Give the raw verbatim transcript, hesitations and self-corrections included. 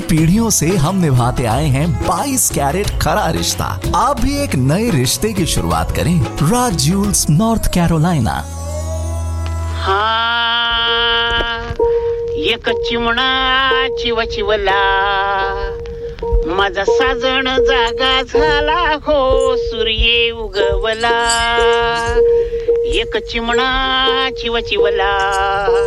पीढ़ियों से हम निभाते आए हैं बाईस कैरेट खरा रिश्ता। आप भी एक नए रिश्ते की शुरुआत करें। राज ज्यूल्स, नॉर्थ कैरोलिना। हाँ, एक चिमणा चिव चिवला, माझा साजण जागा झाला हो, सूर्य उगवला. एक चिमणा चिव चिवला,